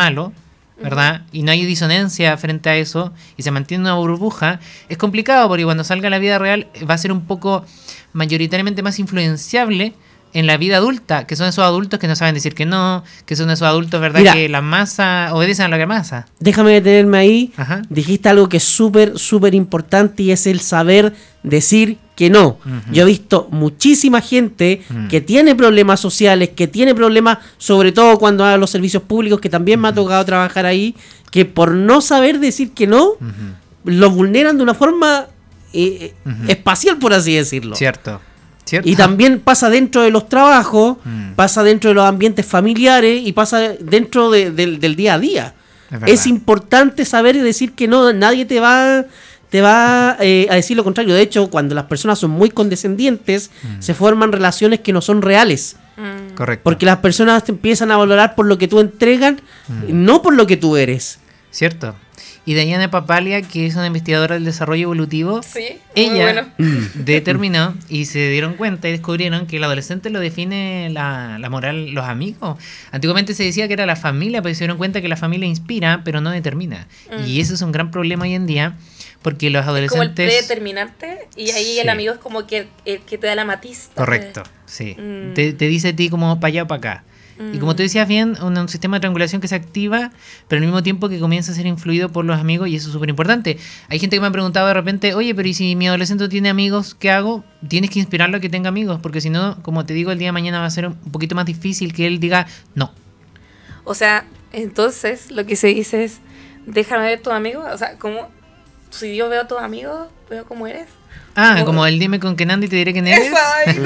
malo, ¿verdad? Y no hay disonancia frente a eso y se mantiene una burbuja, es complicado porque cuando salga a la vida real va a ser un poco mayoritariamente más influenciable en la vida adulta, que son esos adultos que no saben decir que no, que son esos adultos, ¿verdad? Mira, que la masa obedecen a lo que masa. Déjame detenerme ahí. Ajá. Dijiste algo que es súper, súper importante y es el saber decir que no. Yo he visto muchísima gente que tiene problemas sociales, que tiene problemas, sobre todo cuando va a los servicios públicos, que también me ha tocado trabajar ahí, que por no saber decir que no, lo vulneran de una forma espacial, por así decirlo. Cierto. Y también pasa dentro de los trabajos, pasa dentro de los ambientes familiares y pasa dentro del día a día. Es importante saber decir que no, nadie te va a decir lo contrario. De hecho, cuando las personas son muy condescendientes, se forman relaciones que no son reales. Correcto. Porque las personas te empiezan a valorar por lo que tú entregas, no por lo que tú eres. Cierto. Y Diana Papalia, que es una investigadora del desarrollo evolutivo, sí, ella determinó y se dieron cuenta y descubrieron que el adolescente lo define la moral, los amigos. Antiguamente se decía que era la familia, pero se dieron cuenta que la familia inspira, pero no determina. Y ese es un gran problema hoy en día, porque los adolescentes... Como el predeterminante, y ahí el amigo es como que el que te da la matiz. Correcto, sí. Te dice a ti como para allá o para acá. Y como tú decías bien, un sistema de triangulación que se activa, pero al mismo tiempo que comienza a ser influido por los amigos, y eso es súper importante. Hay gente que me ha preguntado de repente, oye, pero ¿y si mi adolescente tiene amigos, qué hago? Tienes que inspirarlo a que tenga amigos, porque si no, como te digo, el día de mañana va a ser un poquito más difícil que él diga no. O sea, entonces lo que se dice es, déjame ver tus amigos, o sea, como si yo veo a tus amigos, veo cómo eres. Como el dime con quién ando y te diré quién eres.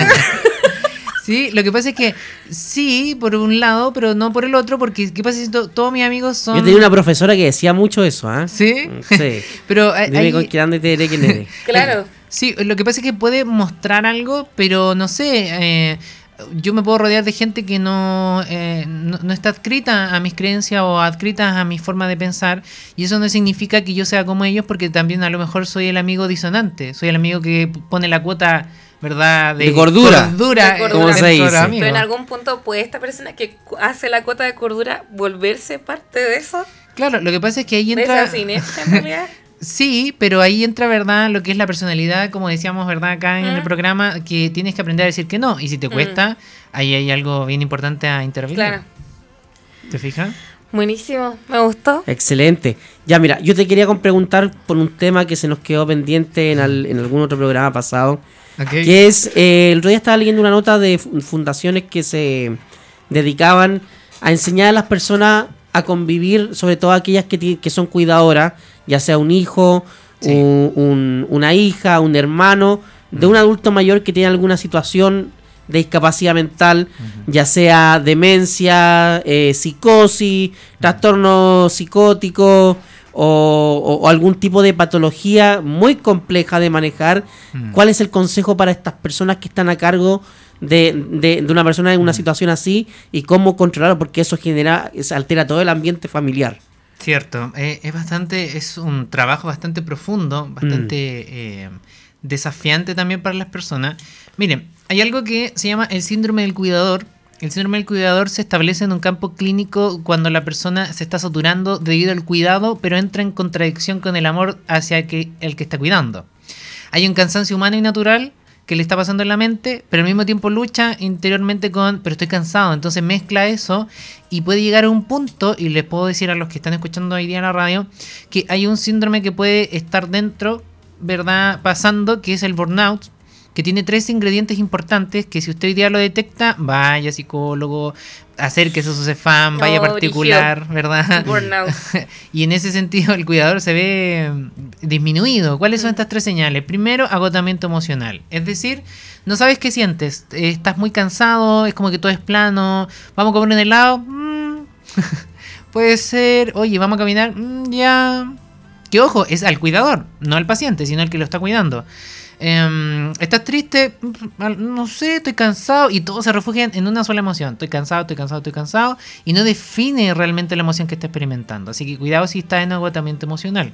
Sí, lo que pasa es que sí, por un lado, pero no por el otro, porque ¿qué pasa si todos mis amigos son...? Yo tenía una profesora que decía mucho eso, ¿ah? ¿Sí? Sí. Pero dime con quién ando y te diré quién eres. Claro. Sí, lo que pasa es que puede mostrar algo, pero no sé, yo me puedo rodear de gente que no está adscrita a mis creencias o adscrita a mi forma de pensar, y eso no significa que yo sea como ellos, porque también a lo mejor soy el amigo disonante, soy el amigo que pone la cuota... ¿verdad? De cordura. Como se dice. Pero en algún punto puede esta persona que hace la cuota de cordura volverse parte de eso. Claro, lo que pasa es que ahí entra... ¿De esa sinergia en realidad? Sí, pero ahí entra, ¿verdad? Lo que es la personalidad, como decíamos, ¿verdad? Acá en el programa, que tienes que aprender a decir que no. Y si te cuesta, ahí hay algo bien importante a intervenir. Claro. ¿Te fijas? Buenísimo, me gustó. Excelente. Ya, mira, yo te quería preguntar por un tema que se nos quedó pendiente en algún otro programa pasado. Okay. Que es, el otro día estaba leyendo una nota de fundaciones que se dedicaban a enseñar a las personas a convivir, sobre todo aquellas que son cuidadoras, ya sea un hijo, una hija, un hermano, de un adulto mayor que tiene alguna situación de discapacidad mental, ya sea demencia, psicosis, trastorno psicótico, o algún tipo de patología muy compleja de manejar. ¿Cuál es el consejo para estas personas que están a cargo de una persona en una situación así y cómo controlarlo? Porque eso altera todo el ambiente familiar. Cierto, es un trabajo bastante profundo, bastante desafiante también para las personas. Miren, hay algo que se llama el síndrome del cuidador. El síndrome del cuidador se establece en un campo clínico cuando la persona se está saturando debido al cuidado, pero entra en contradicción con el amor hacia el que está cuidando. Hay un cansancio humano y natural que le está pasando en la mente, pero al mismo tiempo lucha interiormente pero estoy cansado. Entonces mezcla eso y puede llegar a un punto, y les puedo decir a los que están escuchando hoy día en la radio, que hay un síndrome que puede estar dentro, ¿verdad? Pasando, que es el burnout, que tiene 3 ingredientes importantes que si usted hoy día lo detecta, vaya psicólogo, acérquese a su CEFAM, vaya particular, brígido. ¿Verdad? Burnout. Y en ese sentido el cuidador se ve disminuido. ¿Cuáles son estas 3 señales? Primero, agotamiento emocional. Es decir, no sabes qué sientes. Estás muy cansado, es como que todo es plano. ¿Vamos a comer un helado? Puede ser. Oye, ¿vamos a caminar? Ya. Que ojo, es al cuidador, no al paciente, sino al que lo está cuidando. ¿Estás triste? No sé, estoy cansado. Y todos se refugian en una sola emoción. Estoy cansado. Y no define realmente la emoción que está experimentando. Así que cuidado si está en agotamiento emocional.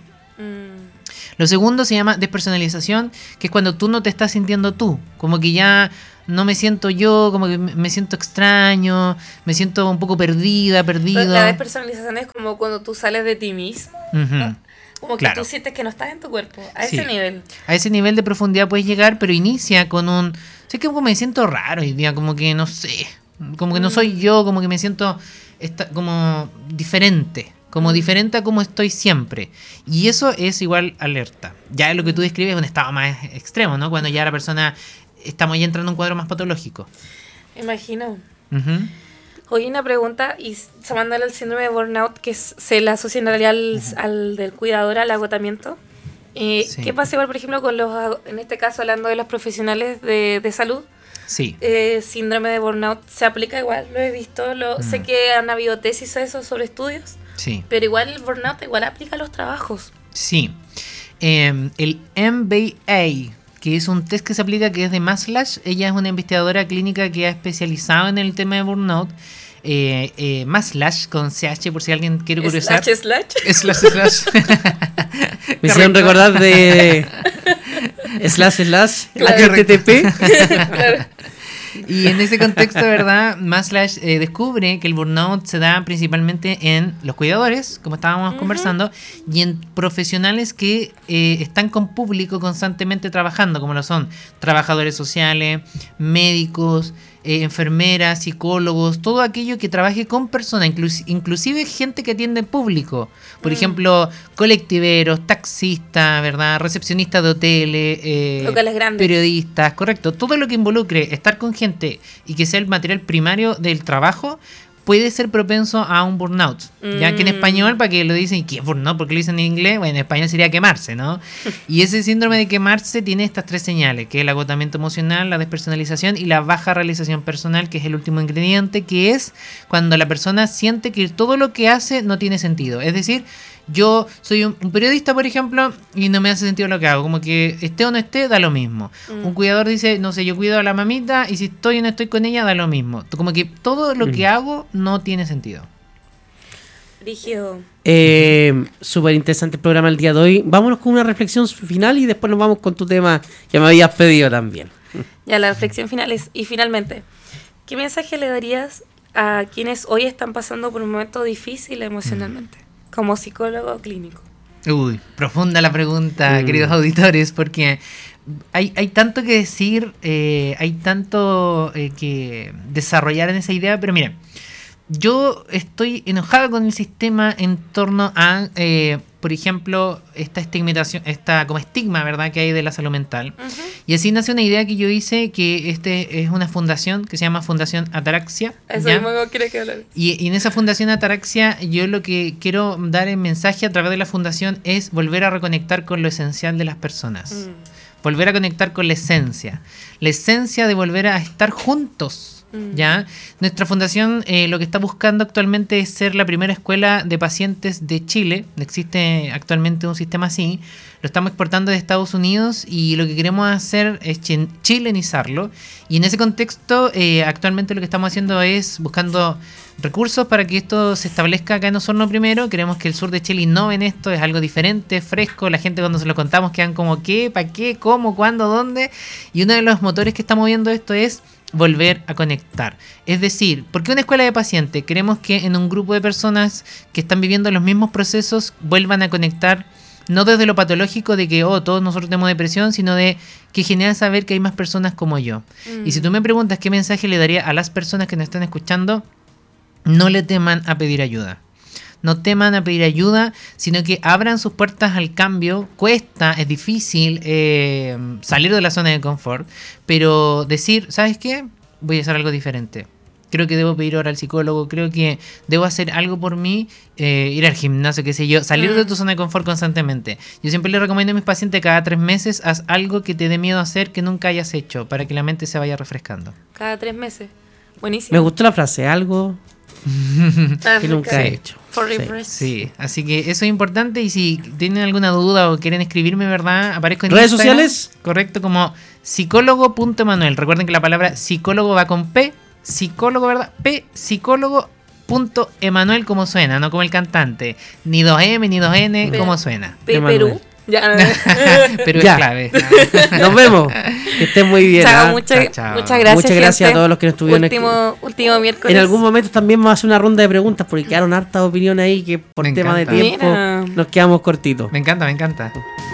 Lo segundo se llama despersonalización, que es cuando tú no te estás sintiendo tú. Como que ya no me siento yo, como que me siento extraño, me siento un poco perdido. La despersonalización es como cuando tú sales de ti mismo, Ujú. ¿no? Como que Claro. tú sientes que no estás en tu cuerpo, a Sí. ese nivel. A ese nivel de profundidad puedes llegar, pero inicia con un... Sé que como me siento raro hoy día, como que no sé, como que no soy yo, como que me siento como diferente, como diferente a como estoy siempre. Y eso es igual alerta. Ya lo que tú describes es un estado más extremo, ¿no? Cuando ya la persona... Estamos ya entrando en un cuadro más patológico. Me imagino. Ujú. Oye, una pregunta, y llamándole al síndrome de burnout, que se le asocia en realidad al del cuidador, al agotamiento. Sí. ¿Qué pasa igual, por ejemplo, con en este caso, hablando de los profesionales de salud? Sí. Síndrome de burnout se aplica igual, lo he visto, sé que han habido tesis de eso sobre estudios, Sí. pero igual el burnout igual aplica a los trabajos. Sí. El MBA, que es un test que se aplica, que es de Maslach. Ella es una investigadora clínica que ha especializado en el tema de burnout. Maslach con CH, por si alguien quiere curiosar. Slash. Me hicieron recordar de / Claro. HTTP. Claro. Y en ese contexto, ¿verdad? Maslach descubre que el burnout se da principalmente en los cuidadores, como estábamos conversando, y en profesionales que están con público constantemente trabajando, como lo son trabajadores sociales, médicos, enfermeras, psicólogos, todo aquello que trabaje con personas, inclusive gente que atiende público. Por ejemplo, colectiveros, taxistas, ¿verdad? Recepcionistas de hoteles, Locales grandes. periodistas, correcto. Todo lo que involucre estar con gente y que sea el material primario del trabajo puede ser propenso a un burnout. Ya que en español, para que lo dicen, ¿y qué es burnout? Porque lo dicen en inglés, bueno, en español sería quemarse, ¿no? Y ese síndrome de quemarse tiene estas 3 señales, que es el agotamiento emocional, la despersonalización y la baja realización personal, que es el último ingrediente, que es cuando la persona siente que todo lo que hace no tiene sentido. Es decir, yo soy un periodista, por ejemplo, y no me hace sentido lo que hago. Como que esté o no esté, da lo mismo. Un cuidador dice, no sé, yo cuido a la mamita y si estoy o no estoy con ella, da lo mismo. Como que todo lo que hago no tiene sentido. Rígido. Súper interesante el programa el día de hoy. Vámonos con una reflexión final y después nos vamos con tu tema que me habías pedido también. Ya, la reflexión final es, y finalmente, ¿qué mensaje le darías a quienes hoy están pasando por un momento difícil emocionalmente, como psicólogo clínico? Uy, profunda la pregunta, queridos auditores, porque hay tanto que decir, hay tanto que desarrollar en esa idea, pero mira, yo estoy enojado con el sistema en torno a, por ejemplo, esta estigmatización, esta como estigma, ¿verdad?, que hay de la salud mental. Y así nace una idea que yo hice, que es una fundación que se llama Fundación Ataraxia. Eso ¿ya? mismo quiere que hablar. Y en esa Fundación Ataraxia, yo lo que quiero dar en mensaje a través de la fundación es volver a reconectar con lo esencial de las personas. Volver a conectar con la esencia. La esencia de volver a estar juntos. ¿Ya? Nuestra fundación lo que está buscando actualmente es ser la primera escuela de pacientes de Chile. Existe actualmente un sistema así. Lo estamos exportando de Estados Unidos y lo que queremos hacer es chilenizarlo. Y en ese contexto, actualmente lo que estamos haciendo es buscando recursos para que esto se establezca acá en Osorno primero. Queremos que el sur de Chile innove en esto, es algo diferente, fresco. La gente cuando se lo contamos quedan como ¿qué? ¿Para qué? ¿Cómo? ¿Cuándo? ¿Dónde? Y uno de los motores que está moviendo esto es volver a conectar. Es decir, ¿por qué una escuela de pacientes? Queremos que en un grupo de personas que están viviendo los mismos procesos vuelvan a conectar, no desde lo patológico de que todos nosotros tenemos depresión, sino de que genera saber que hay más personas como yo. Y si tú me preguntas qué mensaje le daría a las personas que nos están escuchando, no le teman a pedir ayuda. No teman a pedir ayuda, sino que abran sus puertas al cambio. Cuesta, es difícil salir de la zona de confort, pero decir, ¿sabes qué? Voy a hacer algo diferente. Creo que debo pedir ahora al psicólogo, creo que debo hacer algo por mí, ir al gimnasio, qué sé yo, salir de tu zona de confort constantemente. Yo siempre le recomiendo a mis pacientes cada 3 meses, haz algo que te dé miedo hacer que nunca hayas hecho, para que la mente se vaya refrescando. Cada 3 meses. Buenísimo. Me gustó la frase, algo que nunca he hecho. For Sí. refresh. Sí, así que eso es importante y si tienen alguna duda o quieren escribirme, ¿verdad? Aparezco en ¿Redes Instagram, sociales? correcto, como psicólogo.emanuel. Recuerden que la palabra psicólogo va con P, psicólogo, ¿verdad? P, psicólogo.emanuel como suena, no como el cantante. Ni 2M, ni 2N, P. como suena. Perú. Ya, no. Pero Ya. es clave. Nos vemos. Que estén muy bien. Chao, ¿ah? muchas Chao. gracias. Muchas gracias gente. a todos los que nos estuvieron Último miércoles. En algún momento también vamos a hacer una ronda de preguntas porque quedaron hartas opiniones ahí que por Me tema de encanta. tiempo Mira. nos quedamos cortitos. Me encanta.